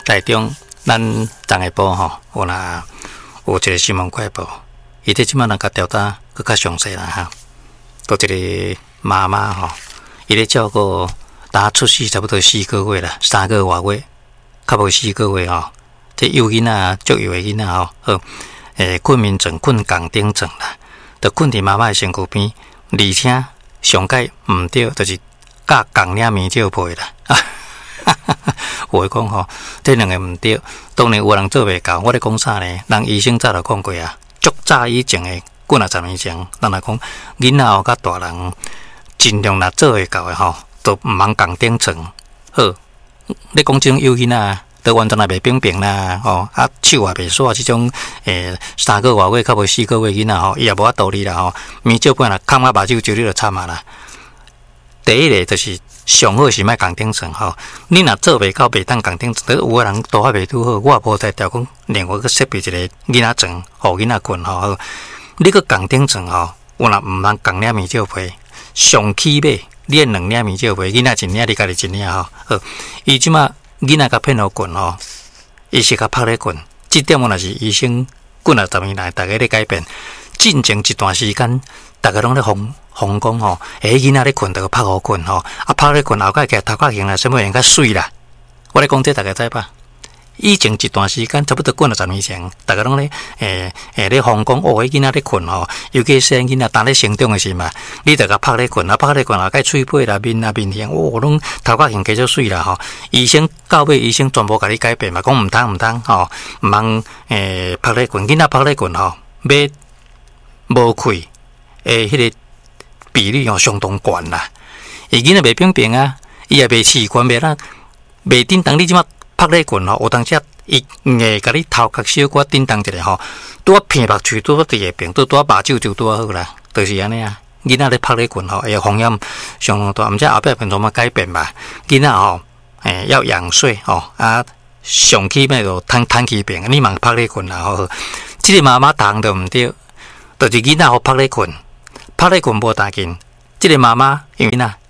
内中咱中下部吼，有一个新闻快报，伊这即马人甲调查更较详细啦哈。都一个妈妈吼，伊咧照顾打出世差不多4个月啦，3个多月，较无4个月吼。这幼囡仔足幼的囡仔吼，困眠症、困港顶症啦，就困伫妈妈的身躯边，而且上界毋对，就是甲港领面照配啦。我讲吼，这两个毋对，当然有人做袂到。我咧讲啥呢？人医生早就讲过啊，足早以前的几啊十年前，咱来讲囡仔甲大人尽量若做会到的吼，都毋通港顶床。好，你讲这种幼囡仔。都完全也袂平平啦，手也袂煞，这种3个多月较无4个月囡仔吼，伊也无法度理啦吼，面照半啦，看我目睭就你就惨啊啦。第一个就是上好是莫共顶床吼，你若做袂到，袂当共顶床，有个人大还袂拄好，我也无在调讲，另外去设备一个囡仔床，互囡仔困吼。你个共顶床吼，有若毋通共领面照被，上起码你2领面照被，囡仔1领，你家己1领吼。好，伊即马。囡仔甲骗互困吼，伊是甲拍咧困，这点我若是医生几啊10年来，大家咧改变。进前一段时间，大家拢咧讲吼，囡仔咧困就拍互困吼，拍咧困后盖起来头壳型啦，什么样较水啦。我咧讲这大家知吧？以前一段时间，差不多几啊10年前，大家拢咧咧讲囡仔咧困吼，尤其是囡仔当咧成长的时嘛，你着甲拍咧困拍咧困后盖喙皮啦、面型，拢头壳型加足水啦吼。医生到尾，医生全部甲你改变嘛，讲毋通吼，毋通拍咧困，囡仔拍咧困吼，要无气迄个比率吼相当悬啦。囡仔袂平平啊，伊也袂习惯，袂叮当你即马。拍咧困吼，有当时伊硬甲你头壳小可叮当一下吼，拄啊片目喙拄啊伫下边，拄啊目睭就拄啊好啦，就是安尼啊。囡仔咧拍咧困吼，风险相当大，毋知后壁变怎么改变吧。囡仔吼，要仰睡吼，上起码就摊起病，你茫拍咧困啦吼。即个妈妈谈都毋对，就是囡仔好拍咧困无要紧。即个妈妈因为